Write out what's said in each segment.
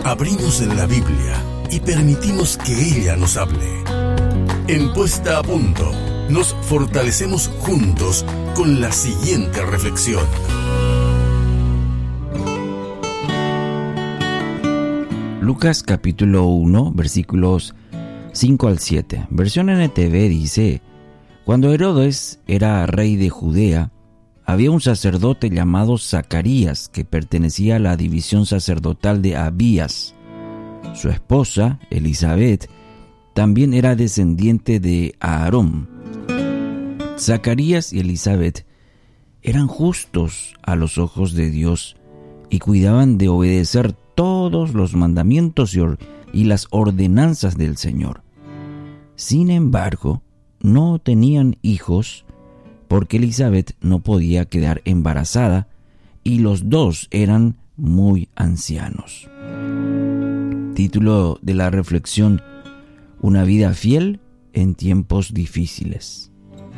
Abrimos la Biblia y permitimos que ella nos hable. En Puesta a Punto, nos fortalecemos juntos con la siguiente reflexión. Lucas capítulo 1, versículos 5 al 7. Versión NTV dice: Cuando Herodes era rey de Judea, había un sacerdote llamado Zacarías que pertenecía a la división sacerdotal de Abías. Su esposa, Elizabeth, también era descendiente de Aarón. Zacarías y Elizabeth eran justos a los ojos de Dios y cuidaban de obedecer todos los mandamientos y las ordenanzas del Señor. Sin embargo, no tenían hijos porque Elizabeth no podía quedar embarazada y los dos eran muy ancianos. Título de la reflexión: Una vida fiel en tiempos difíciles.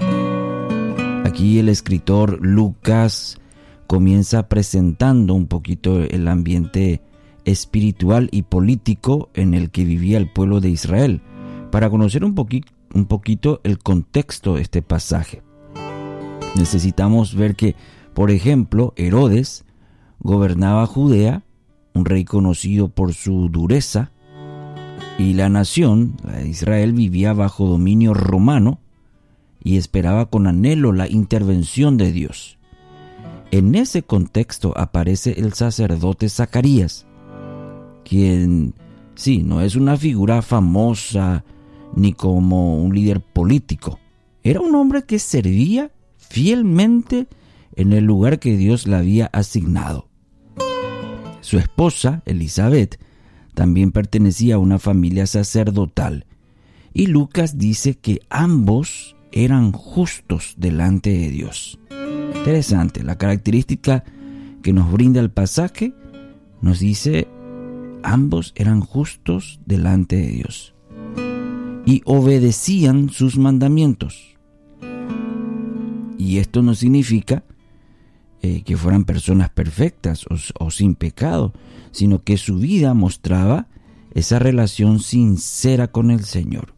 Aquí el escritor Lucas comienza presentando un poquito el ambiente espiritual y político en el que vivía el pueblo de Israel, para conocer un poquito el contexto de este pasaje. Necesitamos ver que, por ejemplo, Herodes gobernaba Judea, un rey conocido por su dureza, y la nación, la de Israel, vivía bajo dominio romano y esperaba con anhelo la intervención de Dios. En ese contexto aparece el sacerdote Zacarías, quien, sí, no es una figura famosa ni como un líder político. Era un hombre que servía fielmente en el lugar que Dios le había asignado. Su esposa, Elizabeth, también pertenecía a una familia sacerdotal, y Lucas dice que ambos eran justos delante de Dios. Interesante, la característica que nos brinda el pasaje nos dice: ambos eran justos delante de Dios y obedecían sus mandamientos. Y esto no significa que fueran personas perfectas o sin pecado, sino que su vida mostraba esa relación sincera con el Señor.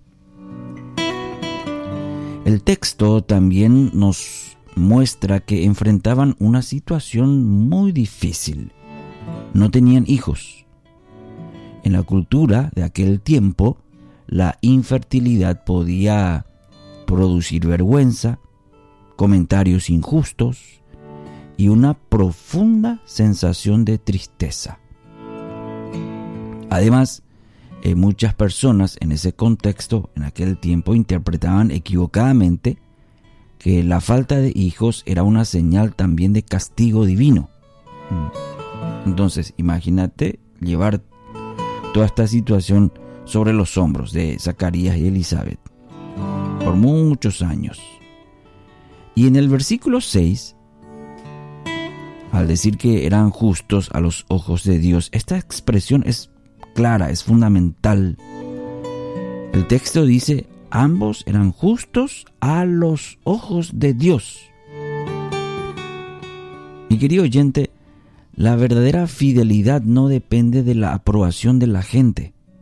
El texto también nos muestra que enfrentaban una situación muy difícil. No tenían hijos. En la cultura de aquel tiempo, la infertilidad podía producir vergüenza, comentarios injustos y una profunda sensación de tristeza. Además, muchas personas en ese contexto, en aquel tiempo, interpretaban equivocadamente que la falta de hijos era una señal también de castigo divino. Entonces, imagínate llevar toda esta situación sobre los hombros de Zacarías y Elizabeth por muchos años. Y en el versículo 6, al decir que eran justos a los ojos de Dios, esta expresión es clara, es fundamental. El texto dice: ambos eran justos a los ojos de Dios. Mi querido oyente, la verdadera fidelidad no depende de la aprobación de la gente.